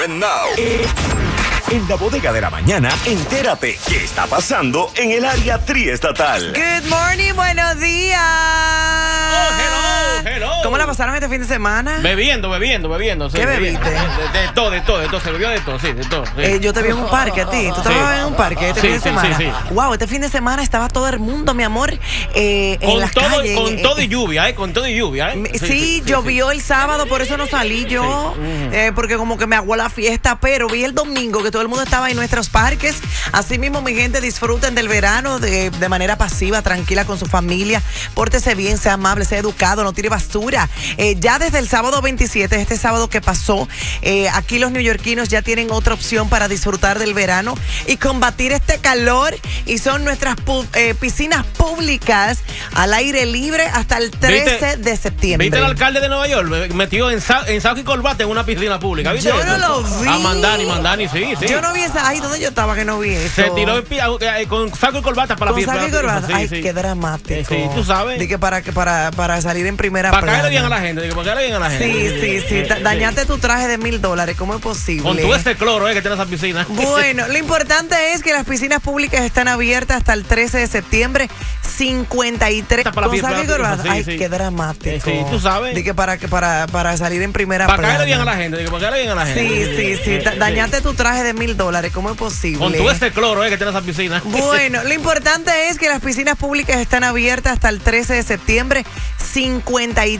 En la bodega de la mañana, entérate qué está pasando en el área triestatal. Good morning, buenos días. Oh, hello. ¿Cómo la pasaron este fin de semana? Bebiendo. Sí, ¿Qué bebiste? De todo. Se bebió de todo, sí, de todo. Sí. Yo te vi en un parque a ti. ¿Tú estabas en un parque este fin de semana? Sí. Wow, este fin de semana estaba todo el mundo, mi amor, en las calles. Con todo y lluvia, Con todo y lluvia, Sí, llovió el sábado, por eso no salí yo, porque como que me aguó la fiesta, pero vi el domingo que todo el mundo estaba en nuestros parques. Así mismo, mi gente, disfruten del verano de manera pasiva, tranquila con su familia. Pórtese bien, sea amable, sea educado, no tire basura. Ya desde el sábado 27, este sábado que pasó, aquí los neoyorquinos ya tienen otra opción para disfrutar del verano y combatir este calor, y son nuestras piscinas públicas al aire libre hasta el 13 de septiembre. ¿Viste el alcalde de Nueva York? Metió en saco y corbata en una piscina pública. ¿Viste Yo eso? no lo vi. A Mandani, sí. Yo no vi esa. Ay, ¿dónde yo estaba que no vi eso? Se tiró con saco y corbata para la piscina. Con saco y corbata. Ay, sí. qué dramático. Sí, tú sabes. De que para salir en primera plana. Para caerle bien a la gente. Sí. Dañaste tu traje de $1,000. ¿Cómo es posible? Con todo este cloro que tiene esa piscina. Bueno, lo importante es que las piscinas públicas están abiertas hasta el 13 de septiembre. 53. Con saco y corbata. Ay, qué dramático. Sí, tú sabes. De que para salir en primera plana. Para caerle bien a la gente. Sí. Dañaste tu traje de $1,000. ¿Cómo es posible? Con todo este cloro que tiene esa piscina. Bueno, lo importante es que las piscinas públicas están abiertas hasta el 13 de septiembre. 53